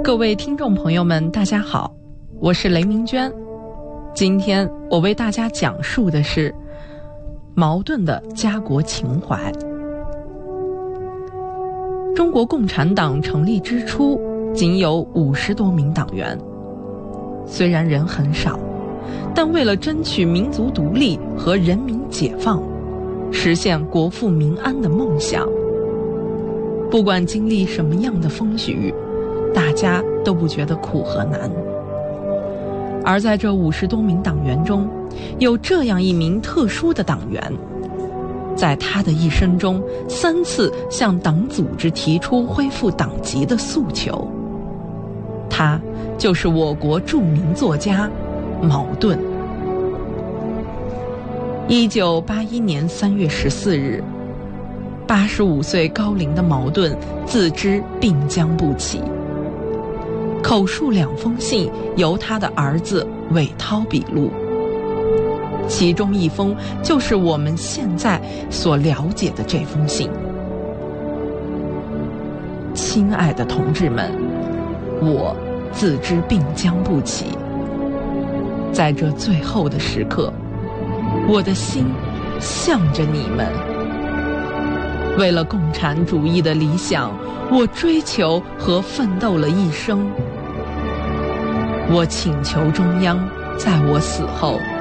各位听众朋友们，大家好，我是雷明娟。今天我为大家讲述的是矛盾的家国情怀。中国共产党成立之初，仅有50多名党员，虽然人很少，但为了争取民族独立和人民解放，实现国富民安的梦想，不管经历什么样的风雨，大家都不觉得苦和难。而在这50多名党员中，有这样一名特殊的党员，在他的一生中3次向党组织提出恢复党籍的诉求。他就是我国著名作家茅盾。1981年3月14日，85岁高龄的茅盾自知病将不起，口述2封信由他的儿子韦涛笔录，其中一封就是我们现在所了解的这封信。亲爱的同志们，我自知病将不起，在这最后的时刻，我的心向着你们。为了共产主义的理想，我追求和奋斗了一生。我请求中央在我死后